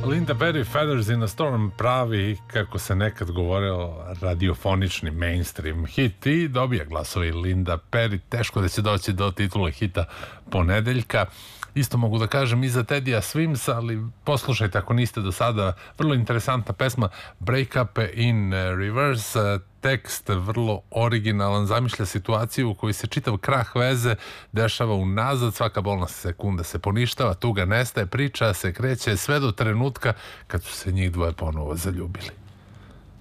Linda Perry, Feathers in a Storm, pravi, kako se nekad govorilo, radiofonični mainstream hit i dobija glasovi Linda Perry. Teško da će doći do titule hita ponedeljka. Isto mogu da kažem i za Teddya Swimsa, ali poslušajte ako niste do sada. Vrlo interesantna pesma, Break Up in Reverse. Tekst vrlo originalan, zamišlja situaciju u kojoj se čitav krah veze dešava unazad, svaka bolna sekunda se poništava, tuga nestaje, priča se kreće sve do trenutka kad su se njih dvoje ponovo zaljubili.